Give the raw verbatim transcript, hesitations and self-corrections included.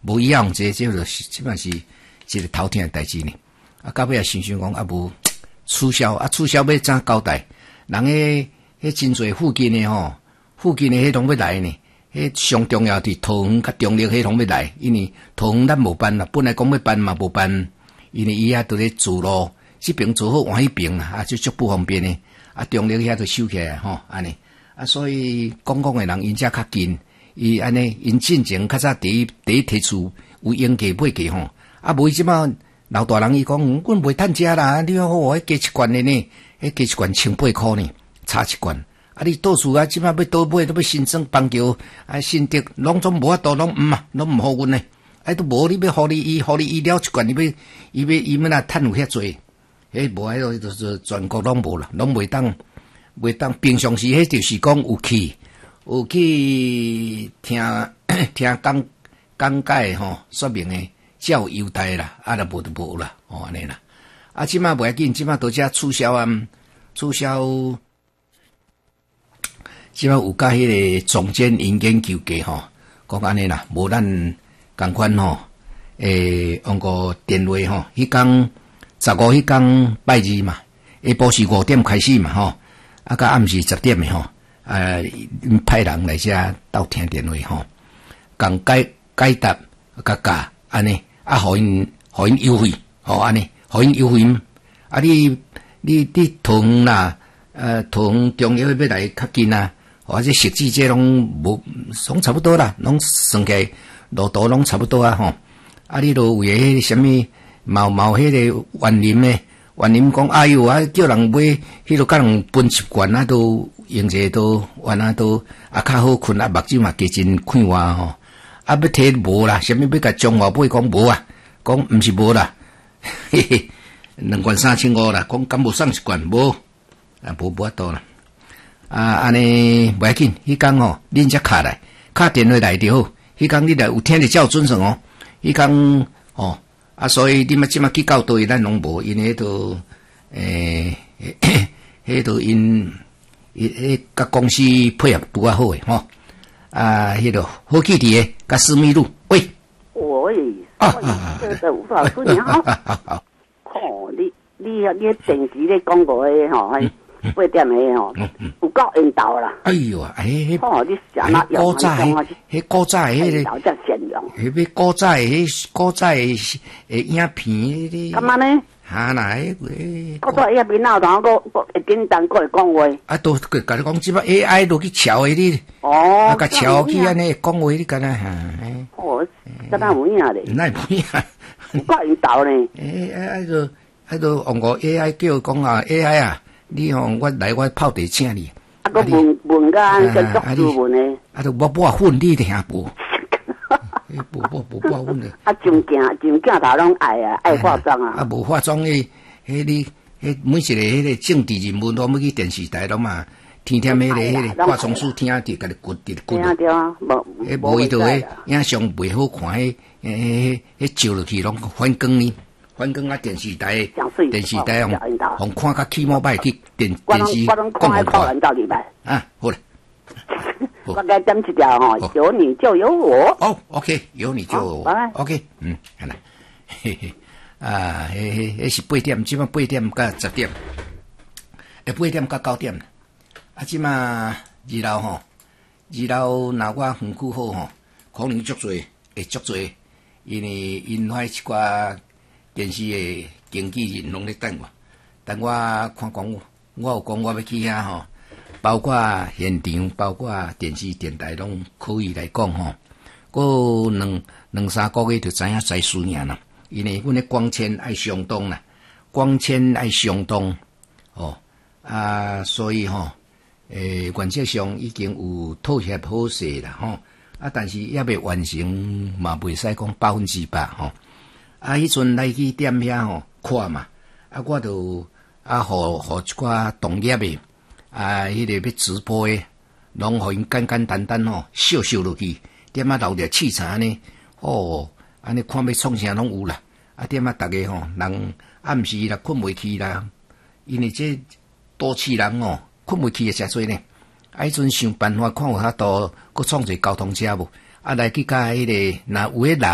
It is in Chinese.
无以往这这就是基本是一个头疼的代志呢。啊，到尾啊想想讲啊无促销啊，促销要怎交代？人迄迄真侪附近的吼，附近的迄拢要来呢。迄上重要伫桃园甲中立迄拢要来，因为桃园咱无办啦，本来讲要办嘛无办，因为伊遐都咧自路，这边做好换迄边啊，就足不方便的。啊，中立遐都收起来吼，安尼啊，所以讲讲的人因遮较近，伊安尼因进前较早第一第一提出有用价买价吼，啊，无伊即马老大人伊讲，阮袂趁食啦，你好我加一罐的呢，迄加一罐千八箍呢，差一罐。啊！你倒厝啊，即摆要倒买，都要新增邦桥啊，新竹拢总无法度，拢毋啊，拢毋好阮呢。啊，都无你要互你医，互你医疗一罐，你要伊要伊要若趁有遐济，迄无迄个就是全国拢无啦，拢袂当袂当。平常时迄就是讲有去有去听听讲讲解吼，说明诶，才有优待啦，啊，若无就无啦，哦安尼啦。啊，即摆袂要紧，即摆都遮促销啊，促销。即摆有甲迄个总监因研究过吼，讲安尼啦，无咱共款吼，诶，用个电话吼，迄天十五迄天拜二嘛，下晡是五點開始嘛吼，啊，甲暗時十點誒吼，啊，派人來遮鬥聽電話吼，共解解答甲教安尼，啊，互因互因優惠，吼安尼，互因優惠，啊，你你你桃園啦，呃，桃園中央要來較近啊。或者實際這攏無，攏差不多啦，攏算起來路途攏差不多啊吼。啊，你都為迄個什麼毛毛迄個園林呢？園林講哎喲啊，叫人買，迄個甲人分一罐啊，都用者都完啊都啊較好困啊，目睭嘛加真看活吼。啊，要摕無啦，什麼要甲中華買講無啊，講毋是無啦，嘿嘿，兩罐三千五啦，講敢無送一罐無啊，無無法度啦。啊，安尼袂要緊，迄天吼，恁才敲來，敲電話來就好。迄天你來有聽得較準時哦。迄天哦，啊，所以你嘛即馬去到倒位，咱攏無，因迄都誒，迄都因迄迄甲公司配合拄啊好誒吼。啊，迄個好記啲誒，甲思密路，喂， 喂，啊啊，這個吳老師你好，哦，你你你電視咧講過誒吼。八點誒吼，有夠緣投啦。哎呦，誒， 哦，你想哪用？ 古早迄，迄古早迄個，迄要古早迄古早誒誒影片迄個。 咁啊呢？ 哈啦，迄個。古早影片哪有通個個會簡單個會講話？ 啊，都甲你講，即擺 A I 落去抄誒你。 哦。 啊，甲抄去安尼講話，你敢若哈？ 哦，敢若有影咧。 哪會有影？ 有夠緣投咧。 誒，啊，迄個，迄個用個 A I 叫講啊 A I 啊。你吼，我來我泡茶請你。 啊，個問問甲個讀書問誒。 啊，都我抹粉你聽無？誒，無無無抹粉誒。 啊，真鏡真鏡頭攏愛啊，愛化妝啊。 啊，無化妝誒，迄你迄每一個迄個政治人物，攏要去電視台攏嘛，天天迄個迄個化妝師聽佇甲你骨佇骨。 聽着啊，無誒無伊就迄影相袂好看，迄誒迄照落去攏反光呢。反正啊，電視台，電視台用用看較起碼歹去電電視講好看。啊，好啦， 我該點一條吼，有你就有我。 哦 ，OK， 有你就有我。OK， 嗯，係啦，嘿嘿，啊，迄迄迄是八點，即馬八點甲十點，誒八點甲九點。啊，即馬二樓吼，二樓若我園區好吼，可能足濟，會足濟，因為因遐一寡。電視誒經紀人攏咧等我，等我看講，我有講我要去遐吼，包括現場，包括電視電台攏可以來講吼。過兩兩三個月就知影在輸贏啦，因為阮誒光纖愛相當啦，光纖愛相當哦啊，所以吼誒原則上已經有妥協好勢啦吼，啊，但是也未完成嘛，袂使講百分之百吼。啊！迄陣來去店遐吼看嘛，啊，我就啊，互互一寡同業誒，啊，迄、那個要直播誒，攏互因簡簡單單吼，秀秀落去，點啊留着器材呢，哦，安尼看要創啥攏有啦，啊，點啊逐個吼，人暗時啦困袂去啦，因為這都市人哦，困袂去誒誠濟呢，啊，迄陣想辦法看有法度，擱創一個交通車無，啊，來去甲迄、那個若有誒人。